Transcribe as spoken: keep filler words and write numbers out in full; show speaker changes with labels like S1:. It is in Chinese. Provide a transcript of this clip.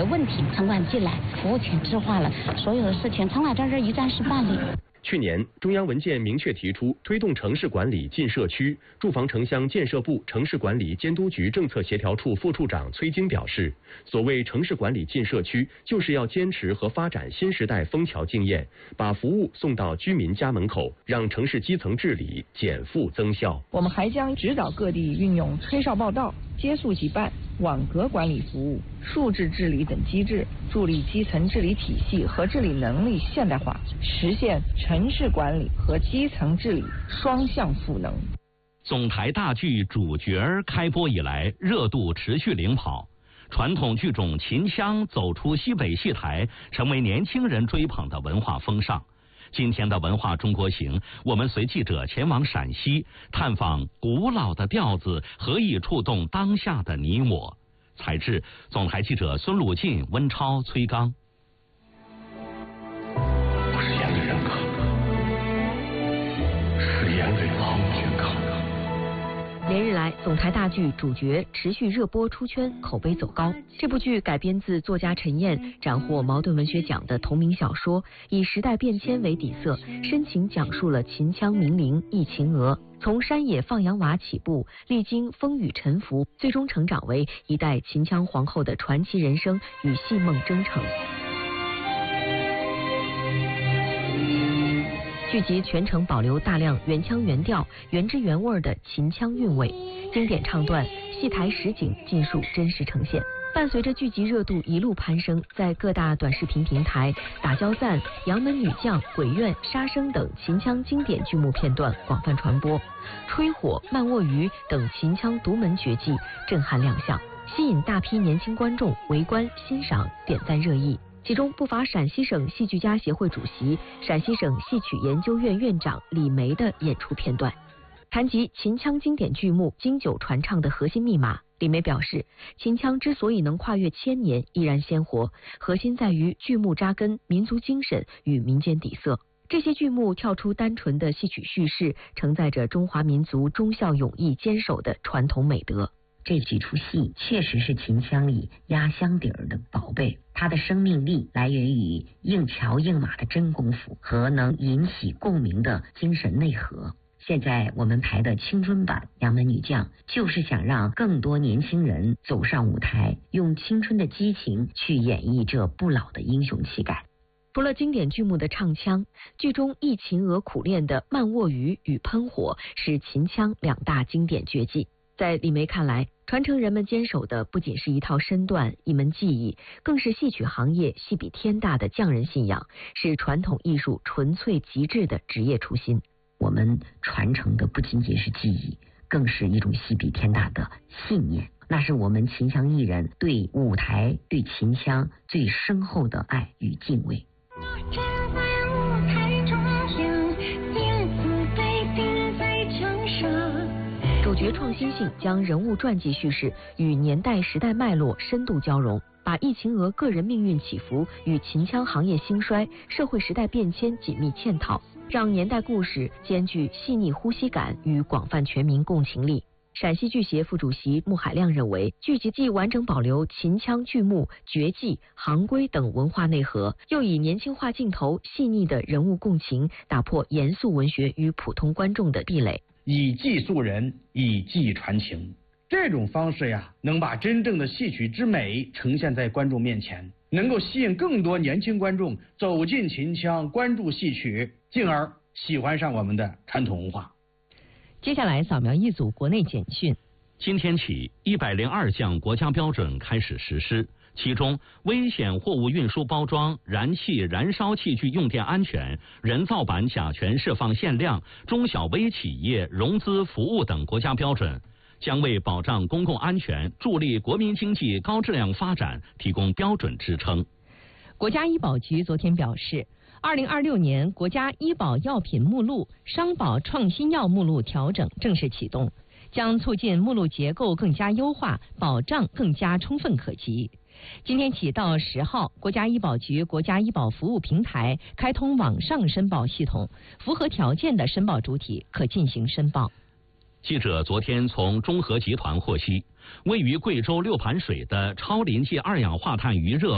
S1: 问题，城管进来，服务全置化了，所有的事情城管在这一站式办理。
S2: 去年，中央文件明确提出推动城市管理进社区。住房城乡建设部城市管理监督局政策协调处副处长崔晶表示，所谓城市管理进社区，就是要坚持和发展新时代枫桥经验，把服务送到居民家门口，让城市基层治理减负增效。
S3: 我们还将指导各地运用催少报到、接速即办、网格管理服务、数字治理等机制，助力基层治理体系和治理能力现代化，实现城市管理和基层治理双向赋能。
S4: 总台大剧主角开播以来，热度持续领跑，传统剧种秦腔走出西北戏台，成为年轻人追捧的文化风尚。今天的文化中国行，我们随记者前往陕西，探访古老的调子何以触动当下的你我。采制总台记者孙鲁进、温超、崔刚。
S5: 不是眼里人看的，是眼里老君看的。
S6: 连日来，总台大剧主角持续热播出圈，口碑走高。这部剧改编自作家陈燕斩获茅盾文学奖的同名小说，以时代变迁为底色，深情讲述了秦腔名伶忆秦娥从山野放羊娃起步，历经风雨沉浮，最终成长为一代秦腔皇后的传奇人生与戏梦征程。剧集全程保留大量原腔原调、原汁原味的秦腔韵味，经典唱段、戏台实景尽数真实呈现。伴随着剧集热度一路攀升，在各大短视频平台，打交赞、杨门女将、鬼怨、杀生等秦腔经典剧目片段广泛传播，吹火、慢卧鱼等秦腔独门绝技震撼亮相，吸引大批年轻观众围观欣赏、点赞热议。其中不乏陕西省戏剧家协会主席、陕西省戏曲研究院院长李梅的演出片段。谈及秦腔经典剧目经久传唱的核心密码，李梅表示，秦腔之所以能跨越千年依然鲜活，核心在于剧目扎根民族精神与民间底色。这些剧目跳出单纯的戏曲叙事，承载着中华民族忠孝勇义坚守的传统美德。
S7: 这几出戏确实是秦腔里压箱底儿的宝贝，它的生命力来源于硬桥硬马的真功夫和能引起共鸣的精神内核。现在我们排的青春版《杨门女将》，就是想让更多年轻人走上舞台，用青春的激情去演绎这不老的英雄气概。
S6: 除了经典剧目的唱腔，剧中忆秦娥苦练的慢卧鱼与喷火是秦腔两大经典绝技。在李梅看来，传承人们坚守的不仅是一套身段、一门技艺，更是戏曲行业戏比天大的匠人信仰，是传统艺术纯粹极致的职业初心。
S7: 我们传承的不仅仅是技艺，更是一种戏比天大的信念，那是我们秦腔艺人对舞台、对秦腔最深厚的爱与敬畏。
S6: 主角创新性将人物传记叙事与年代时代脉络深度交融，把忆秦娥个人命运起伏与秦腔行业兴衰、社会时代变迁紧密嵌套，让年代故事兼具细腻呼吸感与广泛全民共情力。陕西剧协副主席穆海亮认为，剧集既完整保留秦腔剧目、绝技、行规等文化内核，又以年轻化镜头、细腻的人物共情，打破严肃文学与普通观众的壁垒。
S8: 以技塑人，以技传情，这种方式呀，能把真正的戏曲之美呈现在观众面前，能够吸引更多年轻观众走进秦腔，关注戏曲，进而喜欢上我们的传统文化。
S9: 接下来扫描一组国内简讯。
S4: 今天起，一百零二项国家标准开始实施，其中危险货物运输包装、燃气、燃烧器具用电安全、人造板甲醛释放限量、中小微企业融资服务等国家标准，将为保障公共安全、助力国民经济高质量发展提供标准支撑。
S9: 国家医保局昨天表示，二零二六年国家医保药品目录、商保创新药目录调整正式启动，将促进目录结构更加优化，保障更加充分可及。今天起到十号，国家医保局国家医保服务平台开通网上申报系统，符合条件的申报主体可进行申报。
S4: 记者昨天从中核集团获悉，位于贵州六盘水的超临界二氧化碳余热